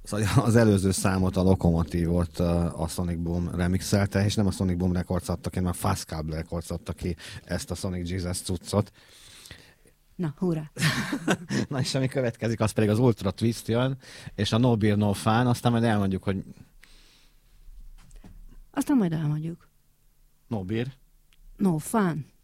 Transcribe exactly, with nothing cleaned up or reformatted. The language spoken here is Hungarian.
az előző számot, a Lokomotívot a Sonic Boom remixelte, és nem a Sonic Boom Records adta ki, mert a Fast Cab Records adta ki ezt a Sonic Jesus cuccot. Na, hurrá! Na és ami következik, az pedig az Ultra Twist jön, és a No Beer No Fun, aztán majd elmondjuk, hogy Aztán majd elmondjuk. No Beer. No fun.